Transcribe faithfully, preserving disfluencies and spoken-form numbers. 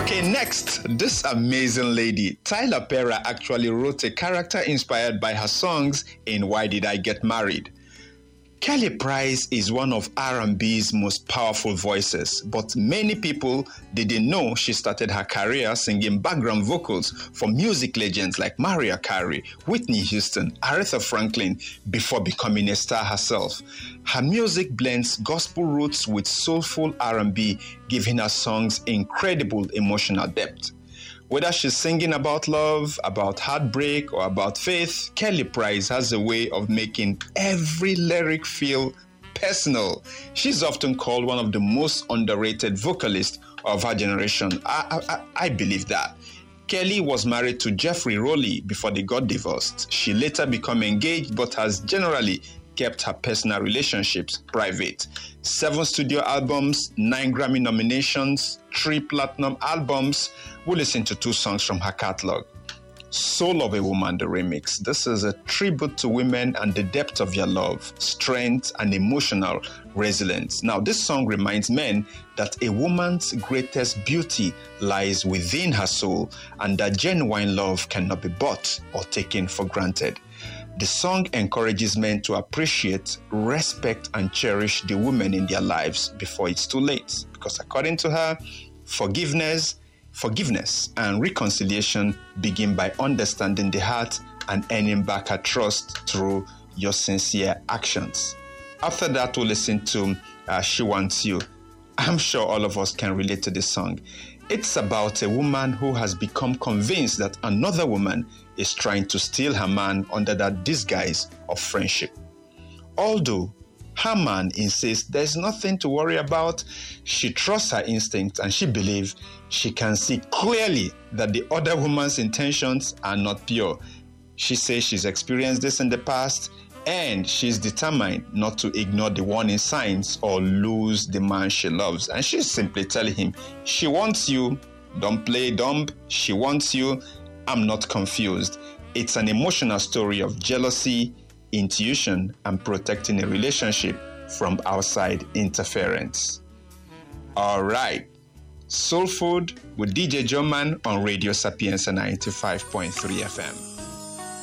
Okay, next, this amazing lady, Tyler Perry, actually wrote a character inspired by her songs in Why Did I Get Married? Kelly Price is one of R and B's most powerful voices, but many people didn't know she started her career singing background vocals for music legends like Mariah Carey, Whitney Houston, Aretha Franklin before becoming a star herself. Her music blends gospel roots with soulful R and B, giving her songs incredible emotional depth. Whether she's singing about love, about heartbreak, or about faith, Kelly Price has a way of making every lyric feel personal. She's often called one of the most underrated vocalists of her generation. I, I, I believe that. Kelly was married to Jeffrey Rowley before they got divorced. She later became engaged but has generally kept her personal relationships private. Seven studio albums, nine Grammy nominations, three platinum albums. We'll listen to two songs from her catalog. Soul of a Woman, the remix. This is a tribute to women and the depth of their love, strength, and emotional resilience. Now, this song reminds men that a woman's greatest beauty lies within her soul and that genuine love cannot be bought or taken for granted. The song encourages men to appreciate, respect, and cherish the women in their lives before it's too late. Because according to her, forgiveness, forgiveness and reconciliation begin by understanding the heart and earning back her trust through your sincere actions. After that, we'll listen to uh, She Wants You. I'm sure all of us can relate to this song. It's about a woman who has become convinced that another woman is trying to steal her man under that disguise of friendship. Although her man insists there's nothing to worry about, she trusts her instincts and she believes she can see clearly that the other woman's intentions are not pure. She says she's experienced this in the past and she's determined not to ignore the warning signs or lose the man she loves. And she's simply telling him, she wants you, don't play dumb, she wants you, I'm not confused. It's an emotional story of jealousy, intuition, and protecting a relationship from outside interference. All right, Soul Food with D J Joman on Radio Sapienza ninety-five point three F M.